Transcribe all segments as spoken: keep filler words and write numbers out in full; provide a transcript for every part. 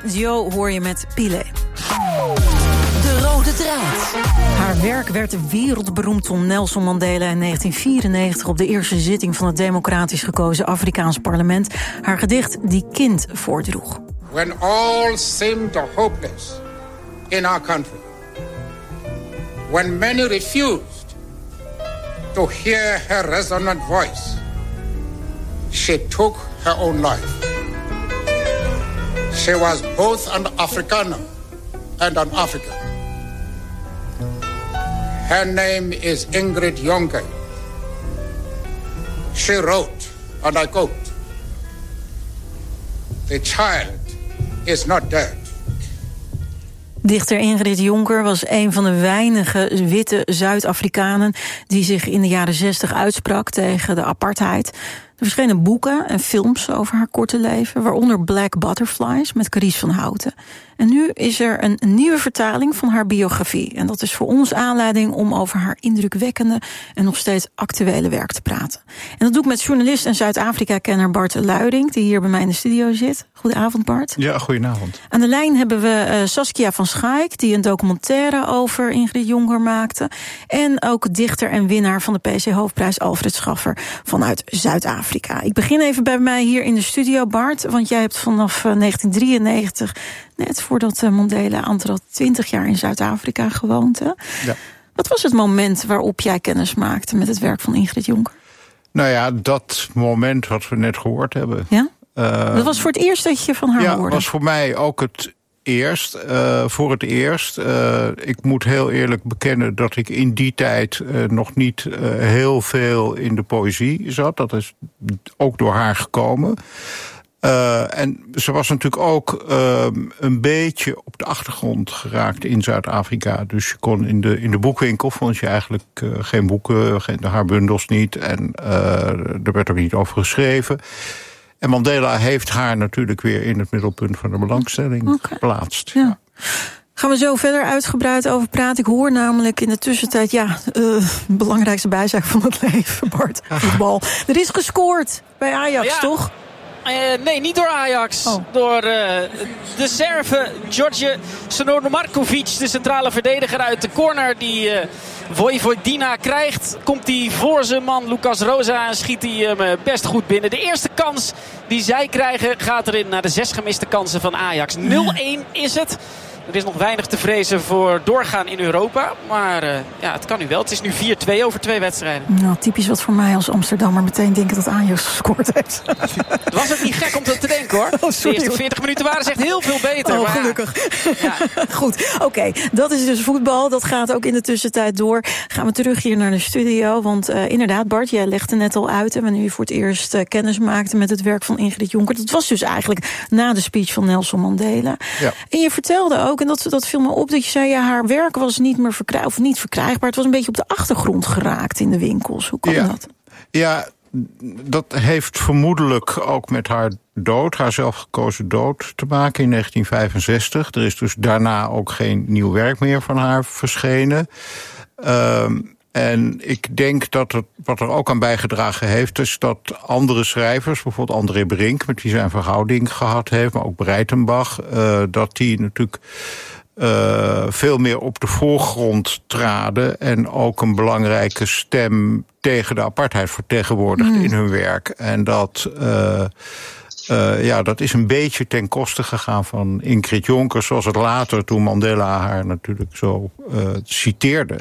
Dio hoor je met Pile. De rode draad. Haar werk werd wereldberoemd toen Nelson Mandela in negentien vierennegentig... op de eerste zitting van het democratisch gekozen Afrikaans parlement haar gedicht Die Kind voordroeg. When all seemed hopeless in our country, when many refused to hear her resonant voice, she took her own life. She was both an Afrikaner and an African. Her name is Ingrid Jonker. She wrote, and I quote, "The child is not dead." Dichter Ingrid Jonker was een van de weinige witte Zuid-Afrikanen die zich in de jaren zestig uitsprak tegen de apartheid. Er verschenen boeken en films over haar korte leven, waaronder Black Butterflies met Carice van Houten. En nu is er een nieuwe vertaling van haar biografie. En dat is voor ons aanleiding om over haar indrukwekkende en nog steeds actuele werk te praten. En dat doe ik met journalist en Zuid-Afrika-kenner Bart Luijring, die hier bij mij in de studio zit. Goedenavond, Bart. Ja, goedenavond. Aan de lijn hebben we uh, Saskia van Schaik, die een documentaire over Ingrid Jonker maakte. En ook dichter en winnaar van de P C Hoofdprijs Alfred Schaffer vanuit Zuid-Afrika. Ik begin even bij mij hier in de studio, Bart, want jij hebt vanaf uh, negentien drieënnegentig... net voordat Mandela aantrad, twintig jaar in Zuid-Afrika gewoond. Hè? Ja. Wat was het moment waarop jij kennis maakte met het werk van Ingrid Jonker? Nou ja, dat moment wat we net gehoord hebben. Ja? Uh, dat was voor het eerst dat je van haar ja, hoorde? Ja, dat was voor mij ook het eerst. Uh, voor het eerst. Uh, ik moet heel eerlijk bekennen dat ik in die tijd uh, nog niet uh, heel veel in de poëzie zat. Dat is ook door haar gekomen. Uh, en ze was natuurlijk ook uh, een beetje op de achtergrond geraakt in Zuid-Afrika. Dus je kon in de, in de boekwinkel vond je eigenlijk uh, geen boeken, geen, haar bundels niet. En uh, er werd ook niet over geschreven. En Mandela heeft haar natuurlijk weer in het middelpunt van de belangstelling okay. geplaatst. Ja. Ja. Gaan we zo verder uitgebreid over praten. Ik hoor namelijk in de tussentijd, ja, uh, belangrijkste bijzaak van het leven, Bart, voetbal. Er is gescoord bij Ajax, ja. toch? Uh, nee, niet door Ajax. Oh. Door uh, de Serve, George Senomarkovic, de centrale verdediger uit de corner die uh, Vojvodina krijgt. Komt hij voor zijn man Lucas Rosa en schiet hij hem uh, best goed binnen. De eerste kans die zij krijgen gaat erin naar de zes gemiste kansen van Ajax. nul-één is het. Er is nog weinig te vrezen voor doorgaan in Europa. Maar uh, ja, het kan nu wel. Het is nu vier-twee over twee wedstrijden. Nou, typisch wat voor mij als Amsterdammer meteen denken dat Ajax gescoord heeft. Het was ook niet gek om dat te denken, hoor. Oh, de eerste veertig minuten waren ze echt heel veel beter. Oh, maar gelukkig. Ja. Goed, oké. Okay. Dat is dus voetbal. Dat gaat ook in de tussentijd door. Gaan we terug hier naar de studio. Want uh, inderdaad, Bart, jij legde net al uit, wanneer je voor het eerst uh, kennis maakte met het werk van Ingrid Jonker. Dat was dus eigenlijk na de speech van Nelson Mandela. Ja. En je vertelde ook, en dat, dat viel me op, dat je zei, ja, haar werk was niet meer verkrijgbaar, of niet verkrijgbaar. Het was een beetje op de achtergrond geraakt in de winkels. Hoe kan ja. dat? Ja, dat heeft vermoedelijk ook met haar dood, haar zelfgekozen dood, te maken in negentien vijfenzestig. Er is dus daarna ook geen nieuw werk meer van haar verschenen. Um, En ik denk dat het, wat er ook aan bijgedragen heeft, is dat andere schrijvers, bijvoorbeeld André Brink, met wie zij een verhouding gehad heeft, maar ook Breitenbach, uh, dat die natuurlijk uh, veel meer op de voorgrond traden en ook een belangrijke stem tegen de apartheid vertegenwoordigd mm. in hun werk. En dat Uh, Uh, ja, dat is een beetje ten koste gegaan van Ingrid Jonker, zoals het later, toen Mandela haar natuurlijk zo uh, citeerde,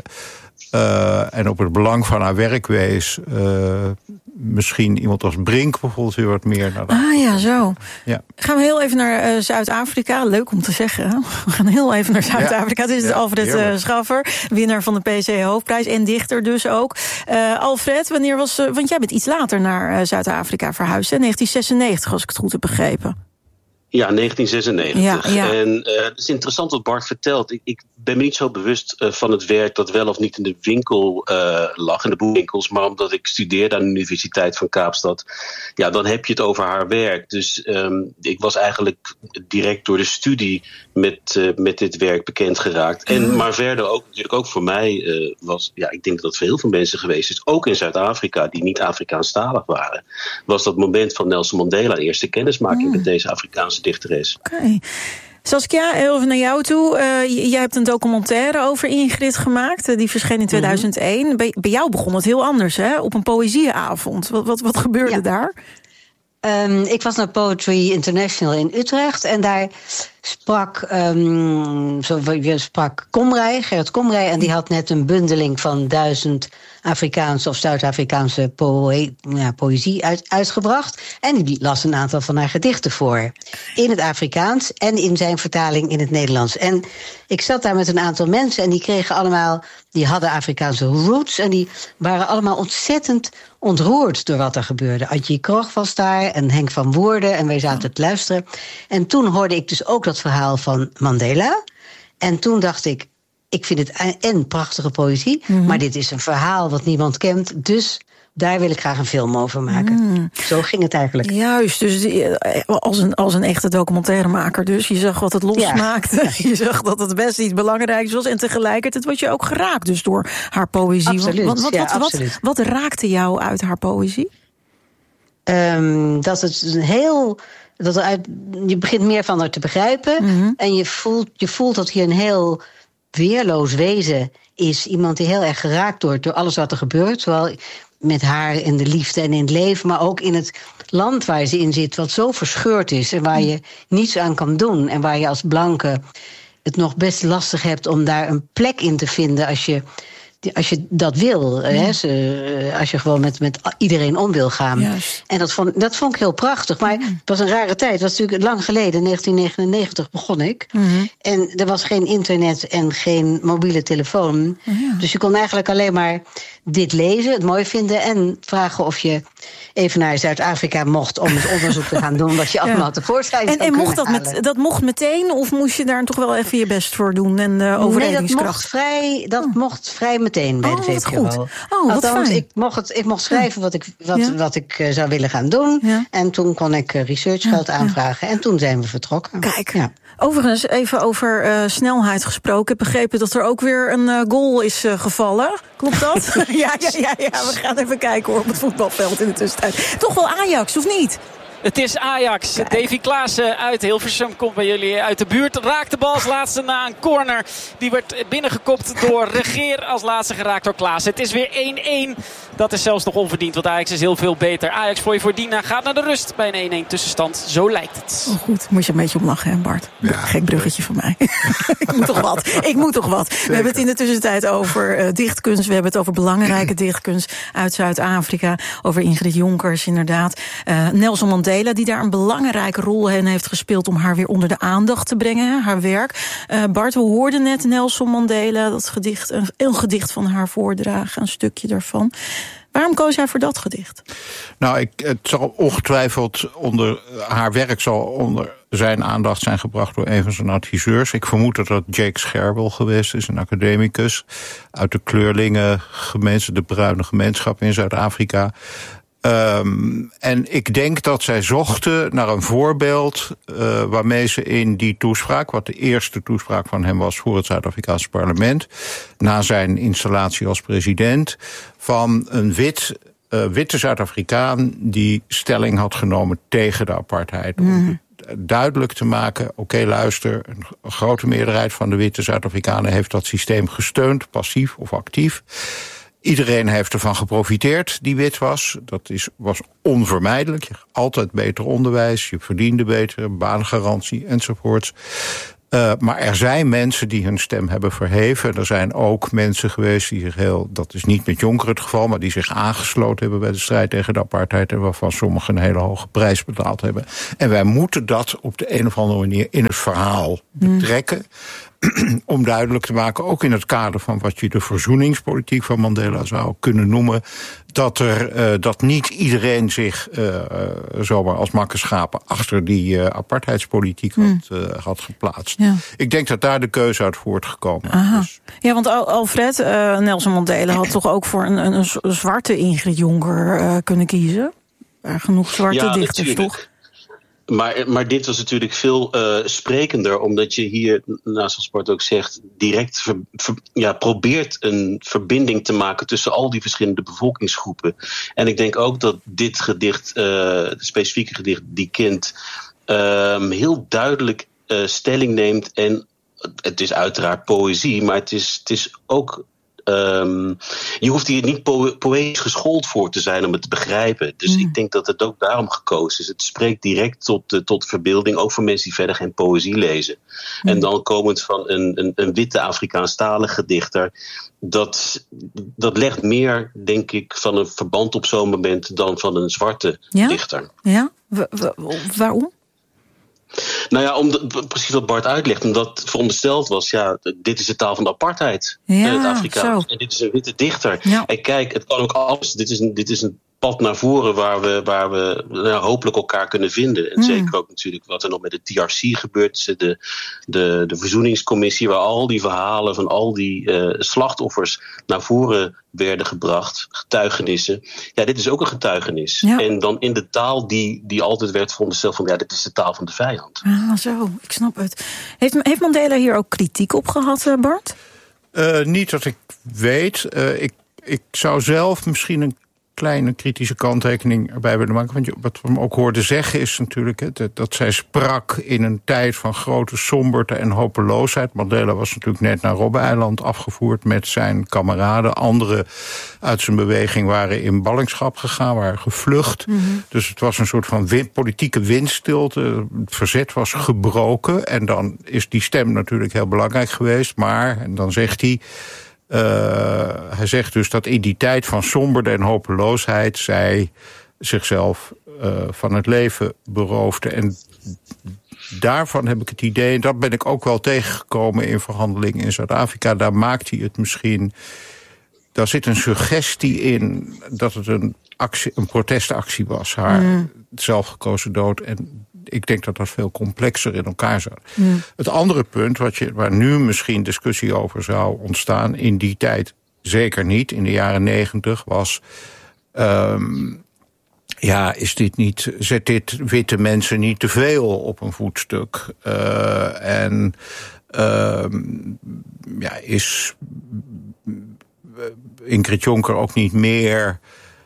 Uh, en op het belang van haar werk wees, uh, misschien iemand als Brink bijvoorbeeld weer wat meer naar de Ah ja, zo. Ja. Gaan we heel even naar uh, Zuid-Afrika. Leuk om te zeggen. Hè? We gaan heel even naar Zuid-Afrika. Ja. Dit is ja, Alfred uh, Schaffer, winnaar van de P C Hoofdprijs en dichter dus ook. Uh, Alfred, wanneer was, uh, want jij bent iets later naar uh, Zuid-Afrika verhuisd, hè? negentien zesennegentig, als ik het goed heb begrepen. Ja, negentien zesennegentig. Ja, ja. En uh, het is interessant wat Bart vertelt. Ik, ik ben me niet zo bewust uh, van het werk dat wel of niet in de winkel uh, lag, in de boekwinkels. Maar omdat ik studeerde aan de Universiteit van Kaapstad, ja, dan heb je het over haar werk. Dus um, ik was eigenlijk direct door de studie met, uh, met dit werk bekend geraakt. En, mm. Maar verder ook, natuurlijk ook voor mij uh, was, ja, ik denk dat het voor heel veel mensen geweest is, ook in Zuid-Afrika, die niet Afrikaanstalig waren, was dat moment van Nelson Mandela, eerste kennismaking mm. met deze Afrikaanse dichteres. Oké. Okay. Saskia, even naar jou toe. Uh, jij hebt een documentaire over Ingrid gemaakt. Uh, die verscheen in tweeduizend één. Mm-hmm. Bij, bij jou begon het heel anders, hè? Op een poëzieavond. Wat, wat, wat gebeurde ja. daar? Um, ik was naar Poetry International in Utrecht. En daar sprak, um, zo, sprak Komrij, Gerrit Komrij. En die had net een bundeling van duizend Afrikaanse of Zuid-Afrikaanse poë- ja, poëzie uit, uitgebracht. En die las een aantal van haar gedichten voor. In het Afrikaans en in zijn vertaling in het Nederlands. En ik zat daar met een aantal mensen en die kregen allemaal, die hadden Afrikaanse roots. En die waren allemaal ontzettend ontroerd door wat er gebeurde. Antje Krog was daar en Henk van Woerden en wij zaten te luisteren. En toen hoorde ik dus ook dat verhaal van Mandela. En toen dacht ik, ik vind het en prachtige poëzie, mm-hmm. maar dit is een verhaal wat niemand kent, dus daar wil ik graag een film over maken. Mm. Zo ging het eigenlijk. Juist, dus als een, als een echte documentairemaker dus. Je zag wat het losmaakte. Ja. Je zag dat het best iets belangrijks was. En tegelijkertijd was je ook geraakt dus door haar poëzie. Absoluut, wat, wat, ja, wat, absoluut. Wat, wat raakte jou uit haar poëzie? Um, dat het een heel... Dat er uit, je begint meer van haar te begrijpen. Mm-hmm. En je voelt, je voelt dat hier een heel weerloos wezen is. Iemand die heel erg geraakt wordt door alles wat er gebeurt. Zowel met haar in de liefde en in het leven, maar ook in het land waar ze in zit, wat zo verscheurd is en waar je niets aan kan doen. En waar je als blanke het nog best lastig hebt om daar een plek in te vinden als je, als je dat wil. Ja. Hè, ze, als je gewoon met, met iedereen om wil gaan. Yes. En dat vond, dat vond ik heel prachtig. Maar het was een rare tijd. Het was natuurlijk lang geleden, negentien negenennegentig begon ik. Mm-hmm. En er was geen internet en geen mobiele telefoon. Oh ja. Dus je kon eigenlijk alleen maar dit lezen, het mooi vinden en vragen of je even naar Zuid-Afrika mocht om het onderzoek te gaan doen wat je allemaal ja. tevoorschijn zou En, en mocht dat, met, dat mocht meteen of moest je daar toch wel even je best voor doen en uh, overredingskracht? Nee, dat mocht vrij, dat oh. mocht vrij meteen bij oh, de V P R O. Goed. Oh, wat Althans, fijn. ik mocht, het, ik mocht schrijven wat ik, wat, ja. wat ik uh, zou willen gaan doen. Ja. En toen kon ik uh, researchgeld ja. aanvragen. En toen zijn we vertrokken. Kijk, ja. Overigens even over uh, snelheid gesproken. Ik heb begrepen dat er ook weer een uh, goal is uh, gevallen. Klopt dat? ja, ja, ja, ja, we gaan even kijken hoor, op het voetbalveld in de tussentijd. Toch wel Ajax, of niet? Het is Ajax. Kijk. Davy Klaassen uit Hilversum komt bij jullie uit de buurt. Raakt de bal als laatste na een corner. Die werd binnengekopt door Regeer. Als laatste geraakt door Klaassen. Het is weer één-één. Dat is zelfs nog onverdiend, want Ajax is heel veel beter. Ajax Vojvodina gaat naar de rust bij een één-één tussenstand. Zo lijkt het. Oh, goed, moet je een beetje om lachen, hè Bart? Ja, gek bruggetje van mij. ik moet toch wat. Ik moet toch wat. Zeker. We hebben het in de tussentijd over uh, dichtkunst. We hebben het over belangrijke dichtkunst uit Zuid-Afrika. Over Ingrid Jonkers, inderdaad. Uh, Nelson Mandela, die daar een belangrijke rol in heeft gespeeld om haar weer onder de aandacht te brengen, haar werk. Uh, Bart, we hoorden net Nelson Mandela, dat gedicht, een, een gedicht van haar voordragen, een stukje daarvan. Waarom koos jij voor dat gedicht? Nou, ik, het zal ongetwijfeld onder haar werk zal onder zijn aandacht zijn gebracht door een van zijn adviseurs. Ik vermoed dat dat Jake Scherwel geweest is, een academicus uit de kleurlingengemeenschap, de bruine gemeenschap in Zuid-Afrika. Um, en ik denk dat zij zochten naar een voorbeeld uh, waarmee ze in die toespraak, wat de eerste toespraak van hem was voor het Zuid-Afrikaanse parlement, na zijn installatie als president, van een wit, uh, witte Zuid-Afrikaan die stelling had genomen tegen de apartheid. Mm. Om duidelijk te maken, oké, okay, luister, een grote meerderheid van de witte Zuid-Afrikanen heeft dat systeem gesteund, passief of actief. Iedereen heeft ervan geprofiteerd die wit was. Dat is, was onvermijdelijk. Je altijd beter onderwijs, je verdiende beter, baangarantie enzovoorts. Uh, maar er zijn mensen die hun stem hebben verheven. Er zijn ook mensen geweest die zich heel, dat is niet met Jonker het geval, maar die zich aangesloten hebben bij de strijd tegen de apartheid en waarvan sommigen een hele hoge prijs betaald hebben. En wij moeten dat op de een of andere manier in het verhaal betrekken. Mm. Om duidelijk te maken, ook in het kader van wat je de verzoeningspolitiek van Mandela zou kunnen noemen, dat er uh, dat niet iedereen zich uh, uh, zomaar als makkenschapen achter die uh, apartheidspolitiek hmm. had, uh, had geplaatst. Ja. Ik denk dat daar de keuze uit voortgekomen is. Ja, want Alfred, uh, Nelson Mandela had toch ook voor een, een, een zwarte Ingrid Jonker uh, kunnen kiezen? Er genoeg zwarte ja, dichters, natuurlijk. Toch? Maar, maar dit was natuurlijk veel uh, sprekender, omdat je hier, nou, zoals Bart ook zegt, direct ver, ver, ja, probeert een verbinding te maken tussen al die verschillende bevolkingsgroepen. En ik denk ook dat dit gedicht, uh, het specifieke gedicht, Die Kind, uh, heel duidelijk uh, stelling neemt. En het is uiteraard poëzie, maar het is, het is ook... Um, je hoeft hier niet po- poëtisch geschoold voor te zijn om het te begrijpen. Dus mm. ik denk dat het ook daarom gekozen is. Het spreekt direct tot de, tot de verbeelding, ook voor mensen die verder geen poëzie lezen. Mm. En dan komend van een, een, een witte Afrikaanstalige dichter. Dat, dat legt meer, denk ik, van een verband op zo'n moment dan van een zwarte ja? dichter. Ja, w- w- waarom? Nou ja, om de, precies wat Bart uitlegt. Omdat verondersteld was, ja, dit is de taal van de apartheid. Ja, het Afrikaans. Zo. En dit is een witte dichter. Ja. En kijk, het kan ook alles. Dit is een, dit is een pad naar voren waar we, waar we nou, hopelijk elkaar kunnen vinden. En mm. zeker ook natuurlijk wat er nog met de T R C gebeurt. De, de, de verzoeningscommissie waar al die verhalen van al die uh, slachtoffers naar voren werden gebracht. Getuigenissen. Ja, dit is ook een getuigenis. Ja. En dan in de taal die, die altijd werd verondersteld van ja, dit is de taal van de vijand. Ah, zo, ik snap het. Heeft, heeft Mandela hier ook kritiek op gehad, Bart? Uh, niet dat ik weet. Uh, ik, ik zou zelf misschien een kleine kritische kanttekening erbij willen maken. Want wat we hem ook hoorden zeggen is natuurlijk dat, dat zij sprak in een tijd van grote somberte en hopeloosheid. Mandela was natuurlijk net naar Robben-eiland afgevoerd met zijn kameraden. Anderen uit zijn beweging waren in ballingschap gegaan, waren gevlucht. Mm-hmm. Dus het was een soort van win, politieke windstilte. Het verzet was gebroken. En dan is die stem natuurlijk heel belangrijk geweest. Maar, en dan zegt hij... Uh, hij zegt dus dat in die tijd van somberde en hopeloosheid zij zichzelf uh, van het leven beroofde. En daarvan heb ik het idee, en dat ben ik ook wel tegengekomen in verhandelingen in Zuid-Afrika, daar maakt hij het misschien, daar zit een suggestie in dat het een, actie, een protestactie was, haar mm. zelfgekozen dood. En ik denk dat dat veel complexer in elkaar zat. Mm. Het andere punt, wat je, waar nu misschien discussie over zou ontstaan, in die tijd zeker niet, in de jaren negentig, was Um, ja, is dit niet, zet dit witte mensen niet te veel op een voetstuk? Uh, en uh, ja, is Ingrid Jonker ook niet meer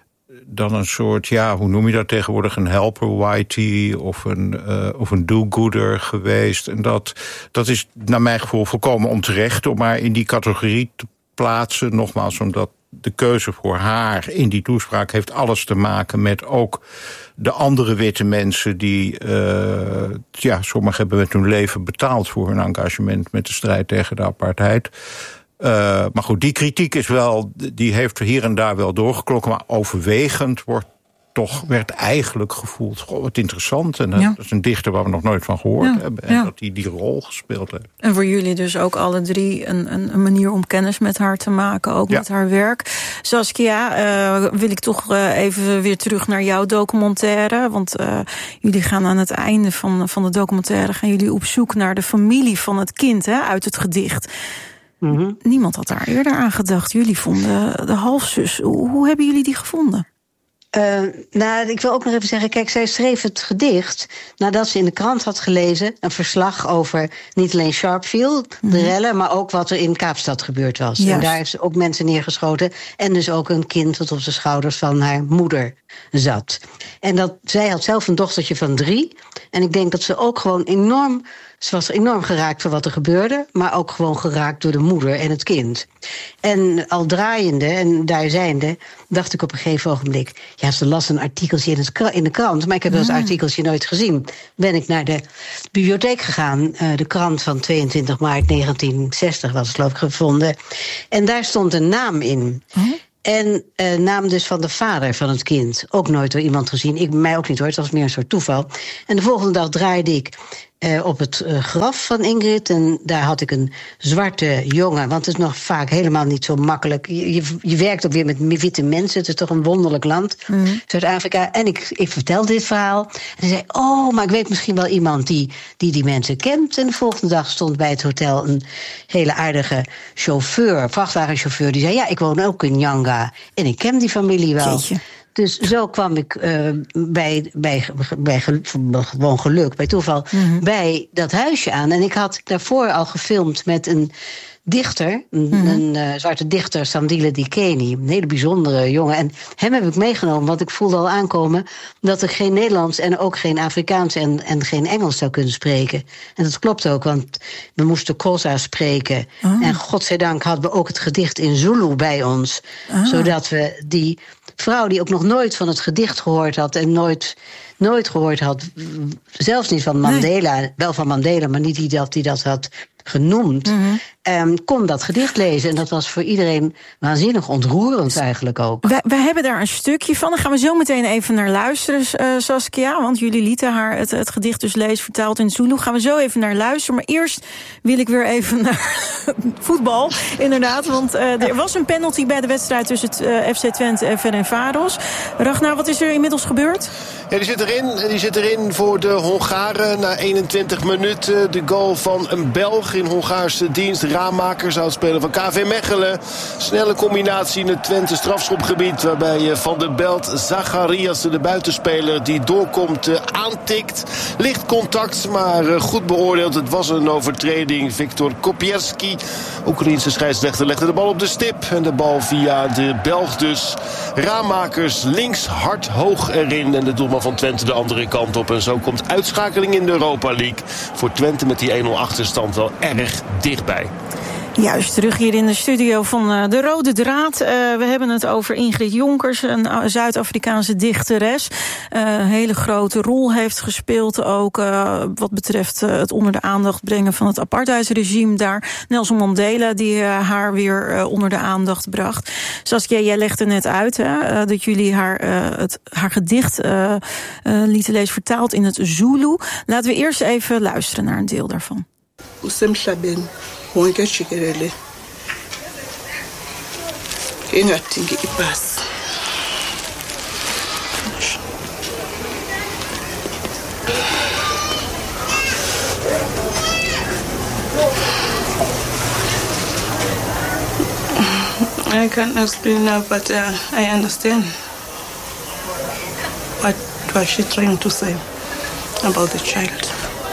dan een soort, ja, hoe noem je dat tegenwoordig, een helper whitey of een, uh, of een do-gooder geweest. En dat, dat is naar mijn gevoel volkomen onterecht om haar in die categorie te plaatsen. Nogmaals, omdat de keuze voor haar in die toespraak heeft alles te maken met ook de andere witte mensen die, uh, ja, sommigen hebben met hun leven betaald voor hun engagement met de strijd tegen de apartheid. Uh, maar goed, die kritiek is wel, die heeft hier en daar wel doorgeklokken, maar overwegend wordt toch, werd eigenlijk gevoeld, goh, wat interessant. En ja. dat is een dichter waar we nog nooit van gehoord ja. hebben. En ja. dat hij die, die rol gespeeld heeft. En voor jullie dus ook alle drie een, een, een manier om kennis met haar te maken, ook ja. met haar werk. Saskia, uh, wil ik toch uh, even weer terug naar jouw documentaire. Want uh, jullie gaan aan het einde van, van de documentaire, gaan jullie op zoek naar de familie van het kind, hè, uit het gedicht. Mm-hmm. Niemand had daar eerder aan gedacht. Jullie vonden de halfzus. Hoe, hoe hebben jullie die gevonden? Uh, nou, ik wil ook nog even zeggen, kijk, zij schreef het gedicht nadat ze in de krant had gelezen een verslag over niet alleen Sharpeville, mm-hmm. de rellen, maar ook wat er in Kaapstad gebeurd was. Yes. En daar heeft ze ook mensen neergeschoten en dus ook een kind dat op de schouders van haar moeder zat. En dat, zij had zelf een dochtertje van drie en ik denk dat ze ook gewoon enorm, ze was enorm geraakt door wat er gebeurde, maar ook gewoon geraakt door de moeder en het kind. En al draaiende en daar zijnde, dacht ik op een gegeven ogenblik, ja, ze las een artikeltje in, het, in de krant, maar ik heb dat artikeltje nooit gezien. Ben ik naar de bibliotheek gegaan, uh, de krant van tweeëntwintig maart negentien zestig was het geloof ik gevonden. En daar stond een naam in. Huh? En uh, naam dus van de vader van het kind. Ook nooit door iemand gezien. Ik, mij ook niet hoor, het was meer een soort toeval. En de volgende dag draaide ik uh, op het uh, graf van Ingrid. En daar had ik een zwarte jongen. Want het is nog vaak helemaal niet zo makkelijk. Je, je, je werkt ook weer met witte mensen. Het is toch een wonderlijk land, mm. Zuid-Afrika. En ik, ik vertelde dit verhaal. En hij zei, oh, maar ik weet misschien wel iemand die die, die mensen kent. En de volgende dag stond bij het hotel een hele aardige chauffeur, vrachtwagenchauffeur. Die zei, ja, ik woon ook in Nyanga. En ik ken die familie wel. Jeetje. Dus zo kwam ik uh, bij, bij, bij gewoon geluk, bij toeval, mm-hmm. bij dat huisje aan. En ik had daarvoor al gefilmd met een dichter, mm-hmm. een uh, zwarte dichter, Sandile Dikeni. Een hele bijzondere jongen. En hem heb ik meegenomen, want ik voelde al aankomen dat ik geen Nederlands en ook geen Afrikaans en, en geen Engels zou kunnen spreken. En dat klopt ook, want we moesten Xhosa spreken. Oh. En godzijdank hadden we ook het gedicht in Zulu bij ons. Oh. Zodat we die vrouw die ook nog nooit van het gedicht gehoord had en nooit... nooit gehoord had, zelfs niet van Mandela, nee. wel van Mandela, maar niet die dat, die dat had genoemd, mm-hmm. um, kon dat gedicht lezen. En dat was voor iedereen waanzinnig ontroerend eigenlijk ook. Wij, wij hebben daar een stukje van. Daar gaan we zo meteen even naar luisteren, uh, Saskia. Want jullie lieten haar het, het gedicht dus lezen, vertaald in Zulu. Gaan we zo even naar luisteren. Maar eerst wil ik weer even naar voetbal, inderdaad. Want uh, er was een penalty bij de wedstrijd tussen het, uh, F C Twente en Ferencváros. Ragnar, wat is er inmiddels gebeurd? Ja, die zit erin. Die zit erin voor de Hongaren. Na eenentwintig minuten de goal van een Belg in Hongaarse dienst. Raammakers, oudspeler van K V Mechelen. Snelle combinatie in het Twente strafschopgebied, waarbij Van der Belt Zacharias, de buitenspeler die doorkomt, aantikt. Licht contact, maar goed beoordeeld. Het was een overtreding. Viktor Kopierski, Oekraïense scheidsrechter, legde de bal op de stip. En de bal via de Belg dus. Raammakers links hard hoog erin. En de doelman van Twente de andere kant op. En zo komt uitschakeling in de Europa League. Voor Twente met die één nul achterstand wel erg dichtbij. Juist, terug hier in de studio van uh, De Rode Draad. Uh, we hebben het over Ingrid Jonkers, een uh, Zuid-Afrikaanse dichteres. Uh, een hele grote rol heeft gespeeld ook uh, wat betreft uh, het onder de aandacht brengen van het apartheidsregime daar. Nelson Mandela die uh, haar weer uh, onder de aandacht bracht. Saskia, jij legde net uit hè, uh, dat jullie haar, uh, het, haar gedicht uh, uh, lieten lezen vertaald in het Zulu. Laten we eerst even luisteren naar een deel daarvan. Usemhlabeni wonke jikelele engadingi ibhasi. I can't explain now, but uh, I understand what was she trying to say about the child.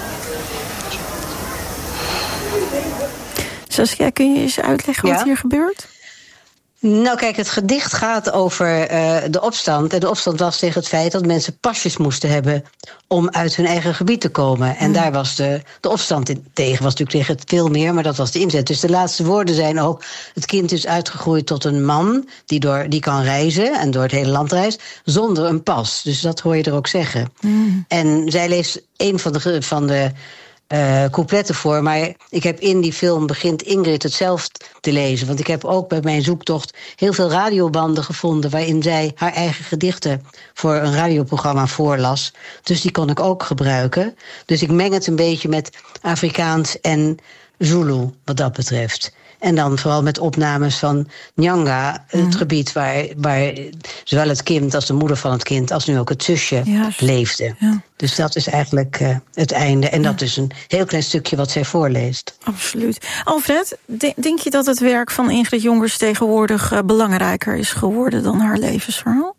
Saskia, kun je eens uitleggen wat ja? hier gebeurt? Nou kijk, het gedicht gaat over uh, de opstand. En de opstand was tegen het feit dat mensen pasjes moesten hebben om uit hun eigen gebied te komen. En mm. daar was de, de opstand in, tegen. Was natuurlijk tegen het veel meer, maar dat was de inzet. Dus de laatste woorden zijn ook: het kind is uitgegroeid tot een man die, door, die kan reizen en door het hele land reist zonder een pas. Dus dat hoor je er ook zeggen. Mm. En zij leest een van de... Van de Uh, coupletten voor, maar ik heb in die film begint Ingrid het zelf te lezen. Want ik heb ook bij mijn zoektocht heel veel radiobanden gevonden waarin zij haar eigen gedichten voor een radioprogramma voorlas. Dus die kon ik ook gebruiken. Dus ik meng het een beetje met Afrikaans en Zulu wat dat betreft. En dan vooral met opnames van Nyanga, het mm. gebied waar, waar zowel het kind als de moeder van het kind als nu ook het zusje ja. leefde. Ja. Dus dat is eigenlijk uh, het einde. En ja. dat is een heel klein stukje wat zij voorleest. Absoluut. Alfred, denk je dat het werk van Ingrid Jonkers tegenwoordig uh, belangrijker is geworden dan haar levensverhaal?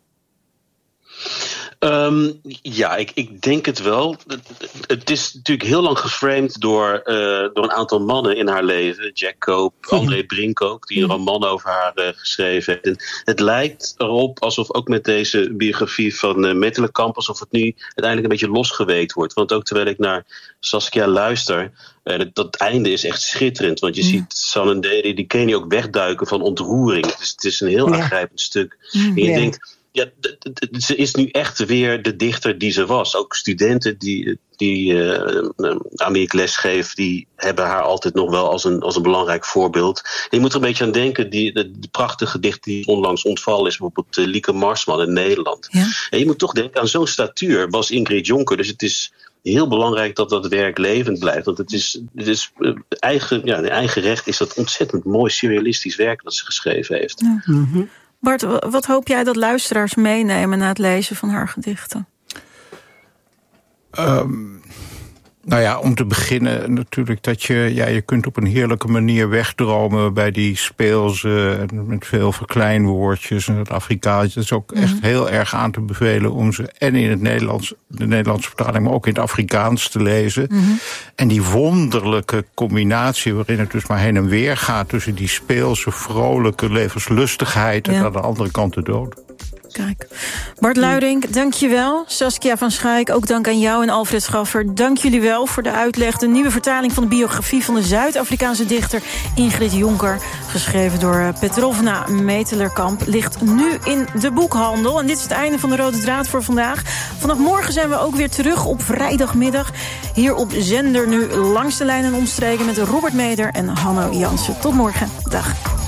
Um, ja, ik, ik denk het wel. Het, het is natuurlijk heel lang geframed door, uh, door een aantal mannen in haar leven. Jack Cope, André Brink ook, die een roman over haar uh, geschreven heeft. En het lijkt erop alsof ook met deze biografie van uh, Mettelenkamp, alsof het nu uiteindelijk een beetje losgeweekt wordt. Want ook terwijl ik naar Saskia luister, uh, dat, dat einde is echt schitterend. Want je mm. ziet Sanandedi, die ken je ook wegduiken van ontroering. Het is, het is een heel ja. aangrijpend stuk. Mm. En je ja. denkt, ja, d- d- d- ze is nu echt weer de dichter die ze was. Ook studenten die, die uh, aan wie ik lesgeef, die hebben haar altijd nog wel als een, als een belangrijk voorbeeld. En je moet er een beetje aan denken, die, de, de prachtige gedicht die onlangs ontvallen is, bijvoorbeeld uh, Lieke Marsman in Nederland. Ja. En je moet toch denken, aan zo'n statuur was Ingrid Jonker. Dus het is heel belangrijk dat dat werk levend blijft. Want het is, het is uh, eigen, ja, de eigen recht is dat ontzettend mooi surrealistisch werk dat ze geschreven heeft. Ja. Mm-hmm. Bart, wat hoop jij dat luisteraars meenemen na het lezen van haar gedichten? Um, Nou ja, om te beginnen natuurlijk dat je... ja, je kunt op een heerlijke manier wegdromen bij die speelse... met veel verkleinwoordjes en het Afrikaans. Het is ook echt heel erg aan te bevelen om ze... en in het Nederlands, de Nederlandse vertaling, maar ook in het Afrikaans te lezen. Mm-hmm. En die wonderlijke combinatie waarin het dus maar heen en weer gaat... tussen die speelse, vrolijke levenslustigheid... Ja. en aan de andere kant de dood. Kijk. Bart Luijendink, dank je wel. Saskia van Schaik, ook dank aan jou en Alfred Schaffer. Dank jullie wel voor de uitleg. De nieuwe vertaling van de biografie van de Zuid-Afrikaanse dichter Ingrid Jonker, geschreven door Petrovna Metelerkamp, ligt nu in de boekhandel. En dit is het einde van de Rode Draad voor vandaag. Vanaf morgen zijn we ook weer terug op vrijdagmiddag. Hier op Zender Nu, Langs de Lijn en Omstreken met Robert Meder en Hanno Jansen. Tot morgen. Dag.